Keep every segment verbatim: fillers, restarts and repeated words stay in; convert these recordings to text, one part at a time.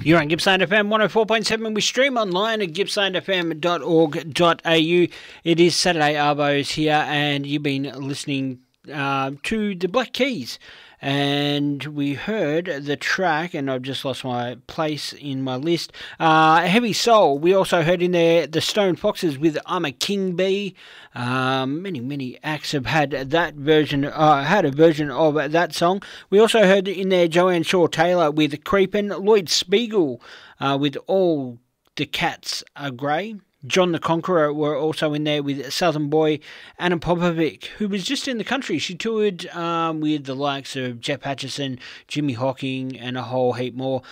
You're on Gippsland F M one oh four point seven. We stream online at gippsland f m dot org dot a u. It is Saturday Arvos here, and you've been listening uh, to the Black Keys. And we heard the track, and I've just lost my place in my list, uh, Heavy Soul. We also heard in there the Stone Foxes with I'm a King Bee. Um, many, many acts have had that version, uh, had a version of that song. We also heard in there Joanne Shaw Taylor with Creepin', Lloyd Spiegel uh, with All the Cats Are Grey. John the Conqueror were also in there with Southern Boy. Anna Popovic, who was just in the country. She toured um, with the likes of Jeff Atchison, Jimmy Hocking, and a whole heap more.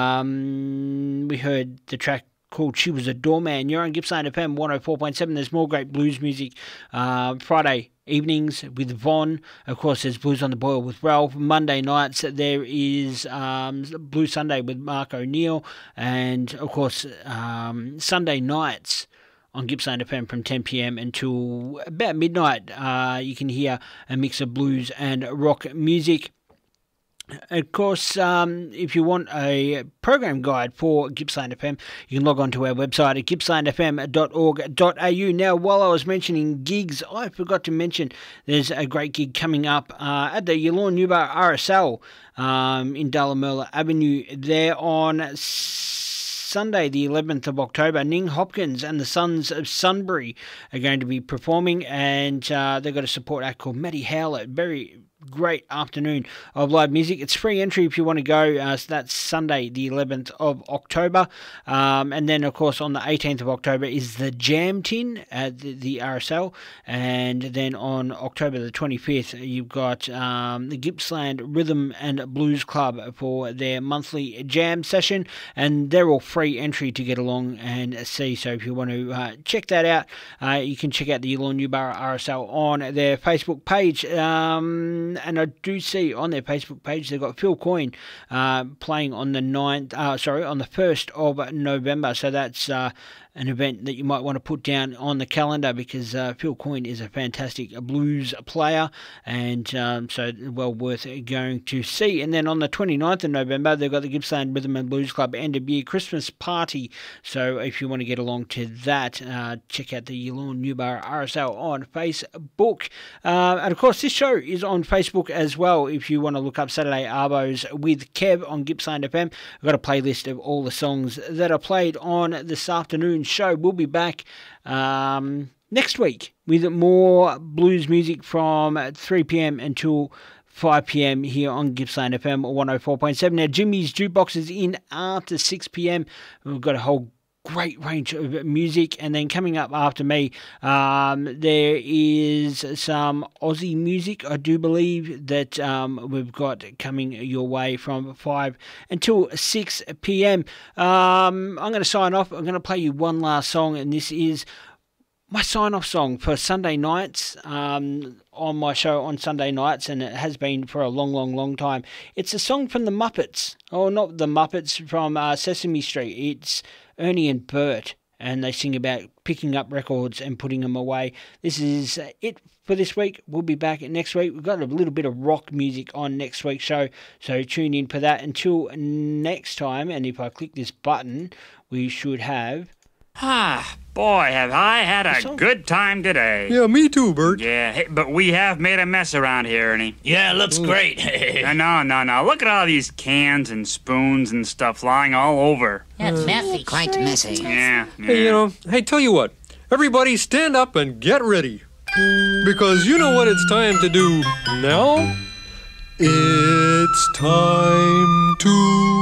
Um, we heard the track called She Was a Doorman. You're on Gippsland F M one oh four point seven. There's more great blues music. Uh, Friday evenings with Von. Of course, there's Blues on the Boil with Ralph. Monday nights, there is um, Blue Sunday with Mark O'Neill. And, of course, um, Sunday nights on Gippsland F M from ten p.m. until about midnight, uh, you can hear a mix of blues and rock music. Of course, um, if you want a program guide for Gippsland F M, you can log on to our website at gippsland f m dot org dot a u. Now, while I was mentioning gigs, I forgot to mention there's a great gig coming up uh, at the Yallourn Nubar R S L um, in Dallamurla Avenue there on Sunday, the eleventh of October. Ning Hopkins and the Sons of Sunbury are going to be performing, and uh, they've got a support act called Matty Howlett. Very great afternoon of live music. It's free entry if you want to go. Uh, so that's Sunday, the eleventh of October. Um, and then, of course, on the eighteenth of October is the Jam Tin at the, the R S L. And then on October the twenty-fifth, you've got um, the Gippsland Rhythm and Blues Club for their monthly jam session. And they're all free entry to get along and see. So if you want to uh, check that out, uh, you can check out the Yallourn Nubar R S L on their Facebook page. Um, And I do see on their Facebook page they've got Phil Coyne uh, playing on the ninth, uh, sorry, on the first of November. So that's uh, an event that you might want to put down on the calendar, because uh, Phil Coyne is a fantastic blues player, and um, so well worth going to see. And then on the twenty-ninth of November, they've got the Gippsland Rhythm and Blues Club end of year Christmas party. So if you want to get along to that, uh, check out the Yallourn Nubar R S L on Facebook. Uh, and of course, this show is on Facebook as well. If you want to look up Saturday Arvos with Kev on Gippsland F M, I've got a playlist of all the songs that are played on this afternoon show. We'll be back um, next week with more blues music from three p.m. until five p.m. here on Gippsland F M one oh four point seven. Now, Jimmy's Jukebox is in after six p.m. We've got a whole great range of music. And then coming up after me, um, there is some Aussie music, I do believe, that um, we've got coming your way from five until six p.m. Um, I'm going to sign off. I'm going to play you one last song, and this is my sign-off song for Sunday nights um, on my show on Sunday nights, and it has been for a long, long, long time. It's a song from the Muppets. Oh, not the Muppets, from uh, Sesame Street. It's Ernie and Bert, and they sing about picking up records and putting them away. This is it for this week. We'll be back next week. We've got a little bit of rock music on next week's show, so tune in for that. Until next time, and if I click this button, we should have... Ah, boy, have I had a good time today. Yeah, me too, Bert. Yeah, hey, but we have made a mess around here, Ernie. Yeah, it looks great. no, no, no. Look at all these cans and spoons and stuff lying all over. Yeah, it's messy. Quite messy. Yeah, yeah. Hey, you know, hey, tell you what. Everybody stand up and get ready. Because you know what it's time to do now? It's time to...